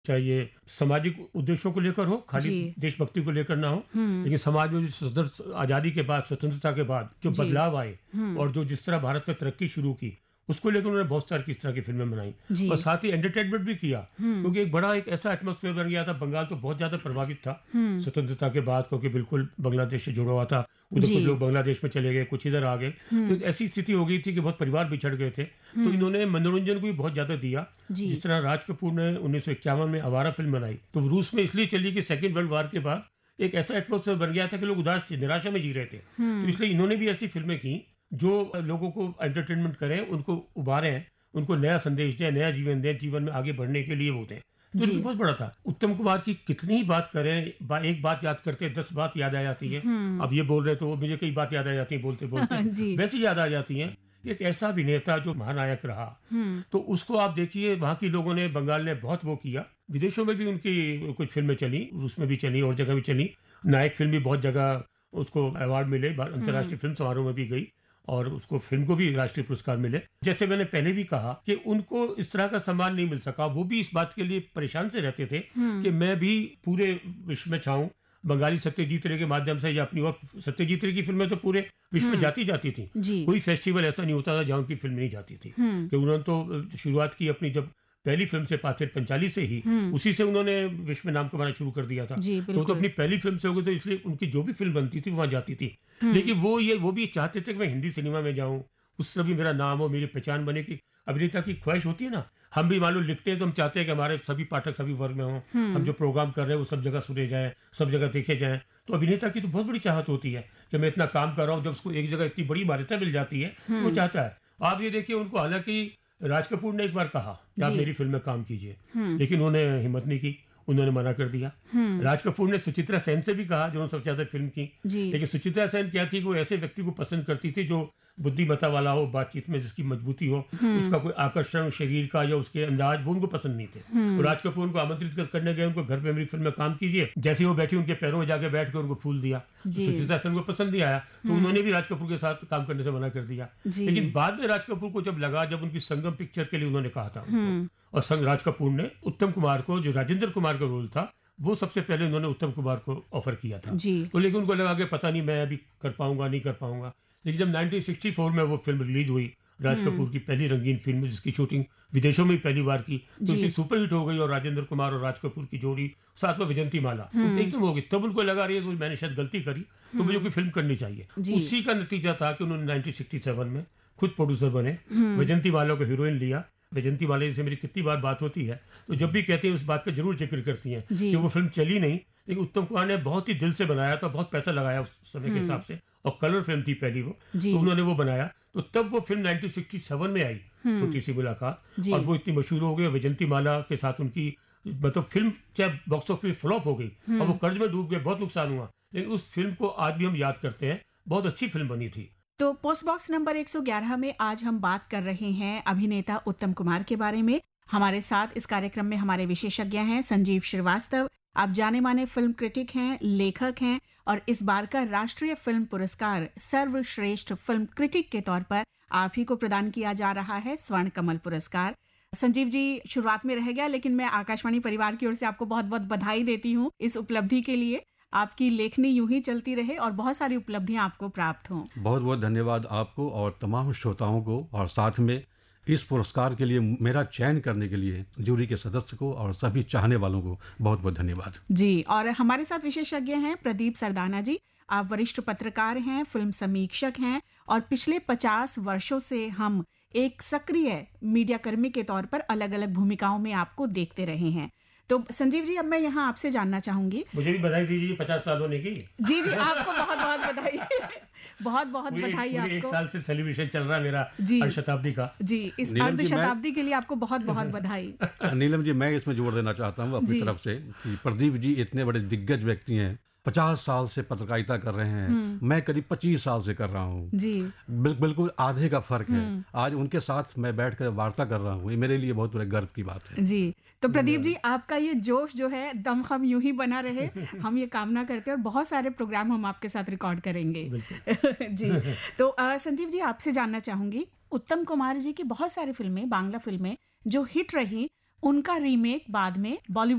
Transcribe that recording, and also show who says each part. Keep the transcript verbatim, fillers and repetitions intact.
Speaker 1: चाहे ये सामाजिक उद्देश्यों को लेकर हो, खाली
Speaker 2: जी।
Speaker 1: देशभक्ति को लेकर ना हो,
Speaker 2: हम्म
Speaker 1: लेकिन समाज में जो स्वतंत्र आज़ादी के बाद, स्वतंत्रता के बाद जो
Speaker 2: जी।
Speaker 1: बदलाव आए
Speaker 2: हम्म
Speaker 1: और जो जिस तरह भारत में तरक्की शुरू की, उसको लेकर उन्होंने बहुत सारी किस तरह की फिल्में बनाई
Speaker 2: जी।
Speaker 1: और साथ ही एंटरटेनमेंट भी किया,
Speaker 2: हम्म
Speaker 1: क्योंकि एक बड़ा एक ऐसा एटमॉस्फेयर बन गया था। बंगाल तो बहुत ज़्यादा प्रभावित था
Speaker 2: हम्म
Speaker 1: स्वतंत्रता के बाद, क्योंकि बिल्कुल बांग्लादेश से जुड़ा हुआ था। उधर
Speaker 2: जी।
Speaker 1: कुछ लोग बांग्लादेश में चले गए, कुछ इधर आ गए, तो
Speaker 2: हम्म
Speaker 1: एक ऐसी स्थिति हो गई थी कि बहुत परिवार बिछड़ गए थे। तो
Speaker 2: हम्म
Speaker 1: इन्होंने मनोरंजन को भी बहुत ज़्यादा दिया।
Speaker 2: जी।
Speaker 1: जिस तरह राज कपूर ने उन्नीस सौ इक्यावन में आवारा फिल्म बनाई, तो रूस में इसलिए चली कि सेकेंड वर्ल्ड वार के बाद एक ऐसा एटमॉस्फेयर बन गया था कि लोग उदास थे, निराशा में जी रहे थे। तो
Speaker 2: हम्म
Speaker 1: इसलिए इन्होंने भी ऐसी फिल्में की जो लोगों को एंटरटेनमेंट करें, उनको उभारें, उनको नया संदेश दें, नया जीवन दें, जीवन में आगे बढ़ने के लिए वो दें। तो
Speaker 2: जी।
Speaker 1: इनको बहुत बड़ा था। उत्तम कुमार की कितनी ही बात करें, बा, एक बात याद करते दस बात याद आ जाती है।
Speaker 2: हम्म
Speaker 1: अब ये बोल रहे तो वो मुझे कई बात याद आ जाती है बोलते बोलते,
Speaker 2: जी।
Speaker 1: वैसे याद आ जाती हैं। एक ऐसा अभिनेता जो महानायक रहा,
Speaker 2: हम्म
Speaker 1: तो उसको आप देखिए, वहाँ की लोगों ने, बंगाल ने बहुत वो किया। विदेशों में भी उनकी कुछ फिल्में चली, रूस में भी चली और जगह भी चली। नायक फिल्म भी बहुत जगह उसको अवार्ड मिले, अंतर्राष्ट्रीय फिल्म समारोह में भी गई और उसको फिल्म को भी राष्ट्रीय पुरस्कार मिले। जैसे मैंने पहले भी कहा कि उनको इस तरह का सम्मान नहीं मिल सका। वो भी इस बात के लिए परेशान से रहते थे
Speaker 2: हम्म
Speaker 1: कि मैं भी पूरे विश्व में छाऊं। बंगाली सत्यजीत रे के माध्यम से या अपनी, और सत्यजीत रे की फिल्में तो पूरे विश्व में
Speaker 2: हम्म
Speaker 1: जाती जाती थी।
Speaker 2: जी।
Speaker 1: कोई फेस्टिवल ऐसा नहीं होता था जहाँ उनकी फिल्म नहीं जाती थी।
Speaker 2: हम्म
Speaker 1: कि उन्होंने तो शुरुआत की अपनी जब पहली फिल्म से, पाथेर पंचाली से ही,
Speaker 2: हम्म
Speaker 1: उसी से उन्होंने विश्व में नाम कमाना शुरू कर दिया था।
Speaker 2: जी
Speaker 1: तो वो तो
Speaker 2: बिल्कुल।
Speaker 1: अपनी पहली फिल्म से हो गई, तो इसलिए उनकी जो भी फिल्म बनती थी वहाँ जाती थी।
Speaker 2: हम्म
Speaker 1: लेकिन वो ये वो भी चाहते थे कि मैं हिंदी सिनेमा में जाऊं, उससे भी मेरा नाम हो, मेरी पहचान बने। की अभिनेता की ख्वाहिश होती है ना। हम भी मान लो लिखते हैं तो हम चाहते हैं कि हमारे सभी पाठक सभी वर्ग में हों, हम
Speaker 2: हम्म
Speaker 1: जो प्रोग्राम कर रहे हैं वो सब जगह सुने जाएं, सब जगह देखे जाएं। तो अभिनेता की तो बहुत बड़ी चाहत होती है कि मैं इतना काम कर रहा हूँ, जब उसको एक जगह इतनी बड़ी मान्यता मिल जाती है तो वो
Speaker 2: हम्म
Speaker 1: चाहता है। आप ये देखिए, उनको हालांकि राज कपूर ने एक बार कहा कि आप
Speaker 2: जी।
Speaker 1: मेरी फिल्म में काम कीजिए,
Speaker 2: हम्म
Speaker 1: लेकिन उन्होंने हिम्मत नहीं की, उन्होंने मना कर दिया।
Speaker 2: हम्म
Speaker 1: राज कपूर ने सुचित्रा सेन से भी कहा, जो सबसे ज्यादा फिल्म की,
Speaker 2: जी।
Speaker 1: लेकिन सुचित्रा सेन क्या थी, वो ऐसे व्यक्ति को पसंद करती थी जो बुद्धिमत्ता वाला हो, बातचीत में जिसकी मजबूती हो,
Speaker 2: हम्म
Speaker 1: उसका कोई आकर्षण शरीर का या उसके अंदाज, वो उनको पसंद नहीं थे। तो
Speaker 2: हम्म
Speaker 1: राज कपूर उनको आमंत्रित कर- करने गए, उनको घर पे मेरी फिल्म में काम कीजिए। जैसे ही वो बैठी, उनके पैरों में जाके बैठ के उनको फूल दिया। तो
Speaker 2: जी।
Speaker 1: सुचित्रा सेन को पसंद नहीं आया, तो
Speaker 2: हम्म
Speaker 1: उन्होंने भी राज कपूर के साथ काम करने से मना कर दिया।
Speaker 2: जी।
Speaker 1: लेकिन बाद में राज कपूर को जब लगा, जब उनकी संगम पिक्चर के लिए उन्होंने कहा था उनको,
Speaker 2: हम्म
Speaker 1: और संग राज कपूर ने उत्तम कुमार को, जो राजेंद्र कुमार का रोल था, वो सबसे पहले उन्होंने उत्तम कुमार को ऑफर किया था।
Speaker 2: जी।
Speaker 1: तो लेकिन उनको लगा कि पता नहीं मैं अभी कर पाऊंगा नहीं कर पाऊंगा। लेकिन जब उन्नीस सौ चौंसठ में वो फिल्म रिलीज हुई, राज
Speaker 2: हम्म
Speaker 1: कपूर की पहली रंगीन फिल्म, जिसकी शूटिंग विदेशों में भी पहली बार की, तो
Speaker 2: जी।
Speaker 1: इतनी सुपरहिट हो गई। और राजेंद्र कुमार और राज कपूर की जोड़ी, साथ में विजंती माला, तो
Speaker 2: हम्म
Speaker 1: एकदम हो गई। तब उनको लगा रही है तो मैंने शायद गलती करी, तो मुझे कोई फिल्म करनी चाहिए।
Speaker 2: जी।
Speaker 1: उसी का नतीजा था कि उन्होंने उन्नीस सौ सड़सठ में खुद प्रोड्यूसर बने,
Speaker 2: हम्म
Speaker 1: विजंती माला को हीरोइन लिया। विजंती माला से मेरी कितनी बार बात होती है, तो जब भी कहती है उस बात का जरूर जिक्र करती हैं
Speaker 2: जी।
Speaker 1: कि वो फिल्म चली नहीं, लेकिन उत्तम कुमार ने बहुत ही दिल से बनाया था, बहुत पैसा लगाया उस समय के हिसाब से, और कलर फिल्म थी पहली वो,
Speaker 2: जी।
Speaker 1: तो उन्होंने वो बनाया। तो तब वो फिल्म उन्नीस सौ सड़सठ में आई, छोटी सी मुलाकात,
Speaker 2: जी।
Speaker 1: और वो इतनी मशहूर हो गई। विजंती माला के साथ उनकी, मतलब फिल्म चाहे बॉक्स ऑफिस फ्लॉप हो गई और वो कर्ज में डूब गए, बहुत नुकसान हुआ, लेकिन उस फिल्म को आज भी हम याद करते हैं। बहुत अच्छी फिल्म बनी थी।
Speaker 2: तो पोस्ट बॉक्स नंबर एक सौ ग्यारह में आज हम बात कर रहे हैं अभिनेता उत्तम कुमार के बारे में। हमारे साथ इस कार्यक्रम में हमारे विशेषज्ञ हैं संजीव श्रीवास्तव। आप जाने माने फिल्म क्रिटिक हैं, लेखक हैं, और इस बार का राष्ट्रीय फिल्म पुरस्कार सर्वश्रेष्ठ फिल्म क्रिटिक के तौर पर आप ही को प्रदान किया जा रहा है, स्वर्ण कमल पुरस्कार। संजीव जी, शुरुआत में रह गया, लेकिन मैं आकाशवाणी परिवार की ओर से आपको बहुत बहुत बधाई देती हूँ इस उपलब्धि के लिए। आपकी लेखनी यूं ही चलती रहे और बहुत सारी उपलब्धियां आपको प्राप्त हों।
Speaker 3: बहुत बहुत धन्यवाद आपको और तमाम श्रोताओं को, और साथ में इस पुरस्कार के लिए मेरा चयन करने के लिए जूरी के सदस्य को और सभी चाहने वालों को बहुत बहुत धन्यवाद
Speaker 2: जी। और हमारे साथ विशेषज्ञ हैं प्रदीप सरदाना जी। आप वरिष्ठ पत्रकार हैं, फिल्म समीक्षक हैं, और पिछले पचास वर्षों से हम एक सक्रिय मीडिया कर्मी के तौर पर अलग अलग भूमिकाओं में आपको देखते रहे हैं। तो संजीव जी, अब मैं यहाँ आपसे जानना चाहूंगी।
Speaker 1: मुझे भी बधाई दीजिए पचास साल होने की।
Speaker 2: जी जी, आपको बहुत बहुत बधाई। बहुत बहुत
Speaker 1: पूरी-
Speaker 2: बधाई
Speaker 1: पूरी एक
Speaker 2: आपको।
Speaker 1: साल से सेलिब्रेशन चल रहा है मेरा,
Speaker 2: जी।
Speaker 1: अर्ध शताब्दी का।
Speaker 2: जी, इस
Speaker 3: नीलम
Speaker 2: अर्ध
Speaker 3: जी, मैं-
Speaker 2: शताब्दी के लिए आपको बहुत बहुत बधाई।
Speaker 3: नीलम जी, मैं इसमें जोड़ देना चाहता हूँ अपनी
Speaker 2: जी।
Speaker 3: तरफ से कि प्रदीप जी इतने बड़े दिग्गज व्यक्ति हैं, पचास साल से पत्रकारिता कर रहे हैं, मैं करीब पच्चीस साल से कर रहा हूँ।
Speaker 2: जी।
Speaker 3: बिल, बिल्कुल आधे का फर्क है। आज उनके साथ मैं बैठकर वार्ता कर रहा हूँ, ये मेरे लिए बहुत बड़े गर्व की बात है।
Speaker 2: जी, तो प्रदीप जी, आपका ये जोश जो है दमखम यूं ही बना रहे, हम ये कामना करते हैं, और बहुत सारे प्रोग्राम हम आपके साथ रिकॉर्ड करेंगे। जी। तो अ, संजीव जी, आपसे जानना चाहूंगी, उत्तम कुमार जी की बहुत सारी फिल्में, बांग्ला फिल्में जो हिट रही, उनका रीमेक बाद में बॉलीवुड